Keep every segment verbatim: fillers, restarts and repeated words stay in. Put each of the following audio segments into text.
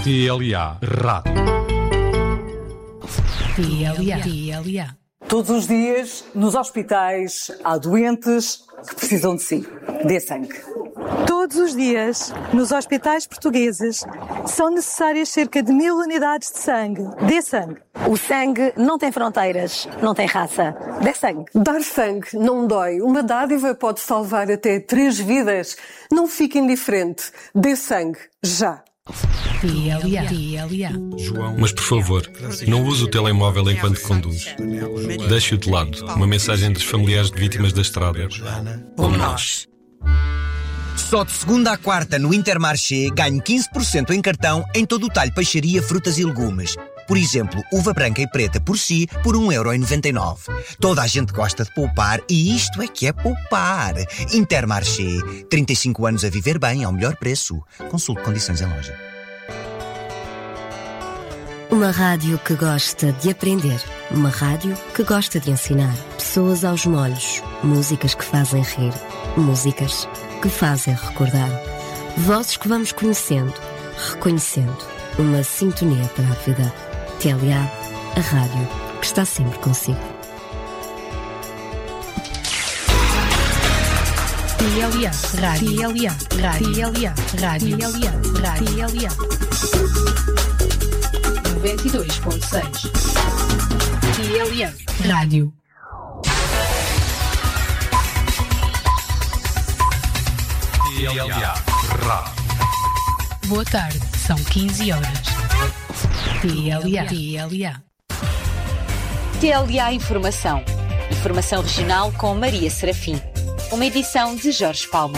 T L A Rádio. T L A. T L A. Todos os dias, nos hospitais, há doentes que precisam de si. Dê sangue. Todos os dias, nos hospitais portugueses, são necessárias cerca de mil unidades de sangue. Dê sangue. O sangue não tem fronteiras, não tem raça. Dê sangue. Dar sangue não dói. Uma dádiva pode salvar até três vidas. Não fique indiferente. Dê sangue, já. T L A. T L A. Mas, por favor, não use o telemóvel enquanto conduz. Deixe-o de lado. Uma mensagem dos familiares de vítimas da estrada. Ou nós. Só de segunda à quarta no Intermarché ganhe quinze por cento em cartão em todo o talho peixaria, frutas e legumes. Por exemplo, uva branca e preta por si por um euro e noventa e nove. Toda a gente gosta de poupar e isto é que é poupar. Intermarché. trinta e cinco anos a viver bem ao melhor preço. Consulte condições em loja. Uma rádio que gosta de aprender. Uma rádio que gosta de ensinar. Pessoas aos molhos. Músicas que fazem rir. Músicas que fazem recordar. Vozes que vamos conhecendo, reconhecendo. Uma sintonia para a vida. T L A, a rádio que está sempre consigo. T L A. Rádio. T L A. Rádio. T L A. Rádio. T L A. Rádio. T L A. noventa e dois ponto seis. T L A. Rádio. T L A Rádio. Boa tarde, são quinze horas. T L A. T L A. T L A Informação. Informação regional com Maria Serafim. Uma edição de Jorge Palma.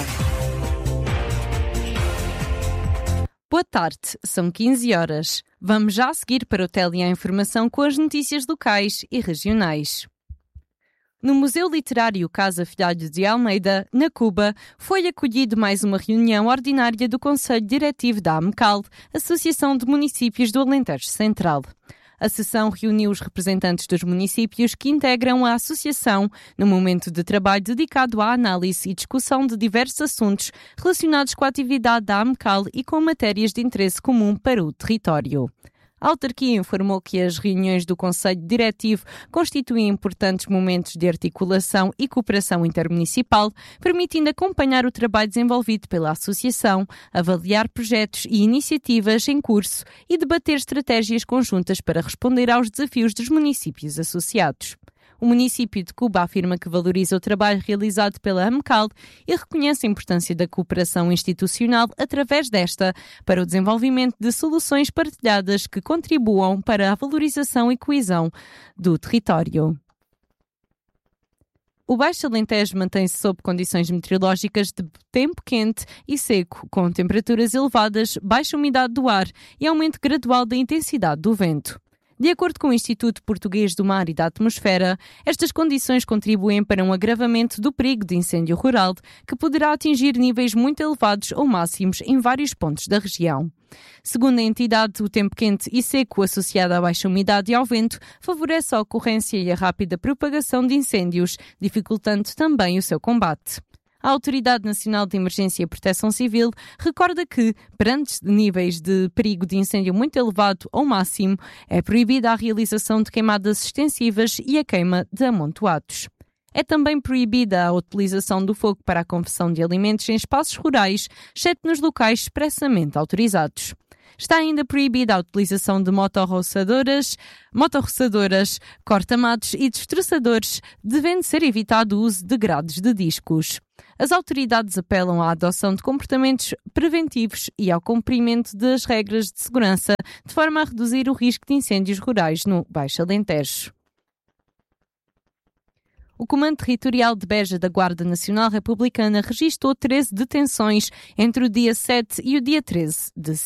Boa tarde, são quinze horas. Vamos já seguir para o T L A Informação com as notícias locais e regionais. No Museu Literário Casa Filhado de Almeida, na Cuba, foi acolhido mais uma reunião ordinária do Conselho Diretivo da AMCAL, Associação de Municípios do Alentejo Central. A sessão reuniu os representantes dos municípios que integram a associação no momento de trabalho dedicado à análise e discussão de diversos assuntos relacionados com a atividade da AMCAL e com matérias de interesse comum para o território. A autarquia informou que as reuniões do Conselho Diretivo constituem importantes momentos de articulação e cooperação intermunicipal, permitindo acompanhar o trabalho desenvolvido pela associação, avaliar projetos e iniciativas em curso e debater estratégias conjuntas para responder aos desafios dos municípios associados. O município de Cuba afirma que valoriza o trabalho realizado pela AMCAL e reconhece a importância da cooperação institucional através desta para o desenvolvimento de soluções partilhadas que contribuam para a valorização e coesão do território. O Baixo Alentejo mantém-se sob condições meteorológicas de tempo quente e seco, com temperaturas elevadas, baixa umidade do ar e aumento gradual da intensidade do vento. De acordo com o Instituto Português do Mar e da Atmosfera, estas condições contribuem para um agravamento do perigo de incêndio rural, que poderá atingir níveis muito elevados ou máximos em vários pontos da região. Segundo a entidade, o tempo quente e seco associado à baixa umidade e ao vento favorece a ocorrência e a rápida propagação de incêndios, dificultando também o seu combate. A Autoridade Nacional de Emergência e Proteção Civil recorda que, perante níveis de perigo de incêndio muito elevado ou máximo, é proibida a realização de queimadas extensivas e a queima de amontoados. É também proibida a utilização do fogo para a confecção de alimentos em espaços rurais, exceto nos locais expressamente autorizados. Está ainda proibida a utilização de motorroçadoras, motorroçadoras, corta-matos e destroçadores, devendo ser evitado o uso de grades de discos. As autoridades apelam à adoção de comportamentos preventivos e ao cumprimento das regras de segurança, de forma a reduzir o risco de incêndios rurais no Baixo Alentejo. O Comando Territorial de Beja da Guarda Nacional Republicana registou treze detenções entre o dia sete e o dia treze de